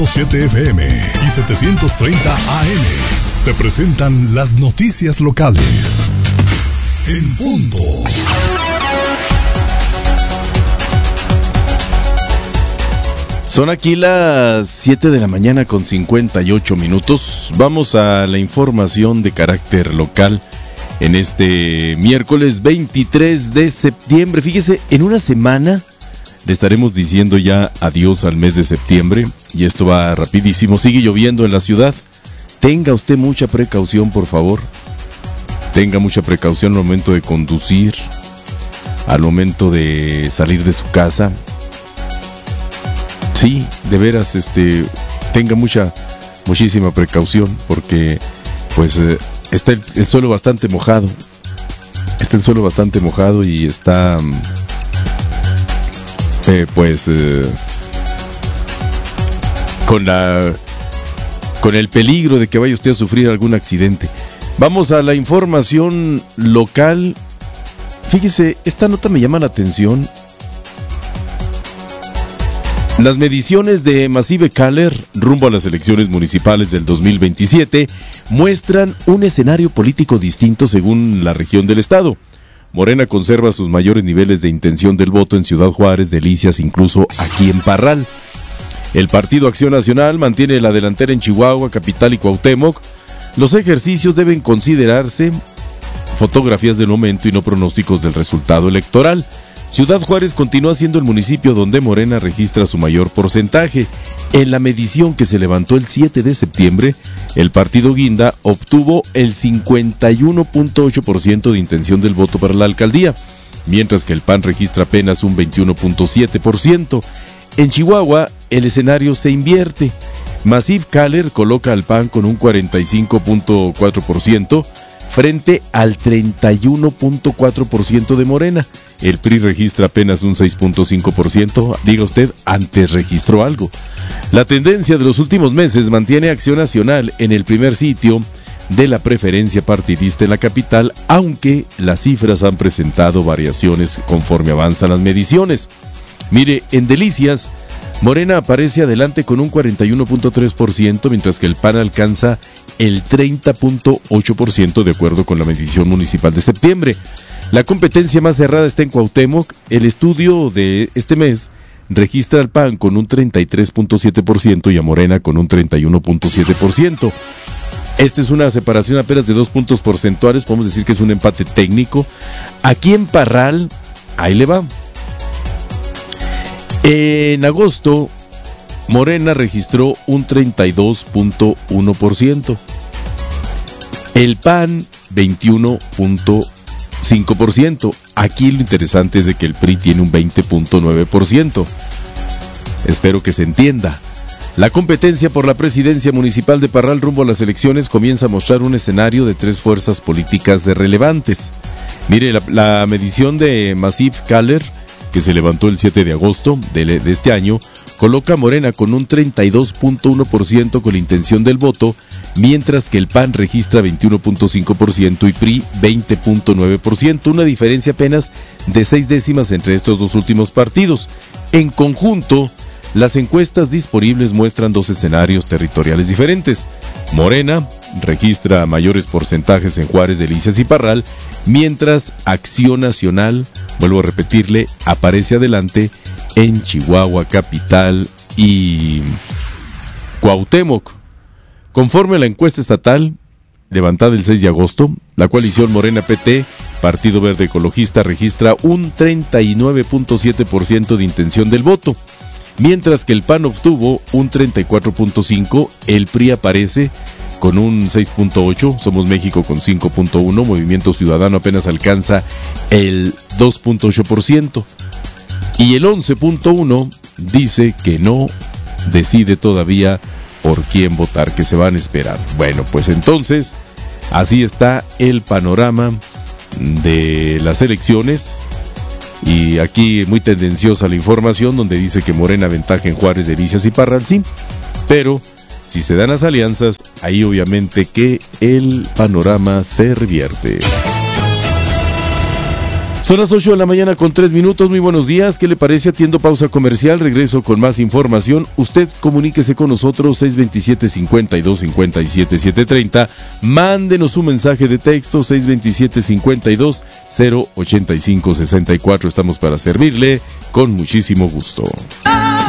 7 FM y 730 AM te presentan las noticias locales en punto. Son aquí las 7 de la mañana con 58 minutos. Vamos a la información de carácter local en este miércoles 23 de septiembre. Fíjese, en una semana le estaremos diciendo ya adiós al mes de septiembre y esto va rapidísimo. Sigue lloviendo en la ciudad. Tenga usted mucha precaución, por favor. Tenga mucha precaución al momento de conducir, al momento de salir de su casa. Sí, de veras, tenga muchísima precaución porque pues está el suelo bastante mojado. Está el suelo bastante mojado y está con el peligro de que vaya usted a sufrir algún accidente. Vamos a la información local. Fíjese, esta nota me llama la atención. Las mediciones de Massive Caller rumbo a las elecciones municipales del 2027 muestran un escenario político distinto según la región del estado. Morena conserva sus mayores niveles de intención del voto en Ciudad Juárez, Delicias, incluso aquí en Parral. El Partido Acción Nacional mantiene la delantera en Chihuahua, Capital y Cuauhtémoc. Los ejercicios deben considerarse fotografías del momento y no pronósticos del resultado electoral. Ciudad Juárez continúa siendo el municipio donde Morena registra su mayor porcentaje. En la medición que se levantó el 7 de septiembre, el partido Guinda obtuvo el 51.8% de intención del voto para la alcaldía, mientras que el PAN registra apenas un 21.7%. En Chihuahua, el escenario se invierte. Massive Caller coloca al PAN con un 45.4% frente al 31.4% de Morena. El PRI registra apenas un 6.5%. Diga usted, antes registró algo. La tendencia de los últimos meses mantiene a Acción Nacional en el primer sitio de la preferencia partidista en la capital, aunque las cifras han presentado variaciones conforme avanzan las mediciones. Mire, en Delicias, Morena aparece adelante con un 41.3%, mientras que el PAN alcanza el 30.8% de acuerdo con la medición municipal de septiembre. La competencia más cerrada está en Cuauhtémoc. El estudio de este mes registra al PAN con un 33.7% y a Morena con un 31.7%. Esta es una separación apenas de 2 puntos porcentuales, podemos decir que es un empate técnico. Aquí en Parral, ahí le va. En agosto, Morena registró un 32.1%. El PAN, 21.5%. Aquí lo interesante es de que el PRI tiene un 20.9%. Espero que se entienda. La competencia por la presidencia municipal de Parral rumbo a las elecciones comienza a mostrar un escenario de 3 fuerzas políticas relevantes. Mire, la medición de Massive Caller, que se levantó el 7 de agosto de este año, coloca a Morena con un 32.1% con la intención del voto, mientras que el PAN registra 21.5% y PRI 20.9%, una diferencia apenas de 6 décimas entre estos dos últimos partidos. En conjunto, las encuestas disponibles muestran 2 escenarios territoriales diferentes. Morena registra mayores porcentajes en Juárez, Delicias y Parral, mientras Acción Nacional, vuelvo a repetirle, aparece adelante en Chihuahua, Capital y Cuauhtémoc. Conforme a la encuesta estatal levantada el 6 de agosto, la coalición Morena-PT, Partido Verde Ecologista, registra un 39.7% de intención del voto, mientras que el PAN obtuvo un 34.5%, el PRI aparece con un 6.8%, Somos México con 5.1%, Movimiento Ciudadano apenas alcanza el 2.8%, y el 11.1% dice que no decide todavía por quién votar, que se van a esperar. Bueno, pues entonces, así está el panorama de las elecciones, y aquí muy tendenciosa la información donde dice que Morena ventaja en Juárez, Delicias y Parral, sí, pero si se dan las alianzas, ahí obviamente que el panorama se revierte. Son las 8 de la mañana con 3 minutos. Muy buenos días. ¿Qué le parece? Atiendo pausa comercial. Regreso con más información. Usted comuníquese con nosotros 627-52-57-730. Mándenos un mensaje de texto 627-52-085-64. Estamos para servirle con muchísimo gusto.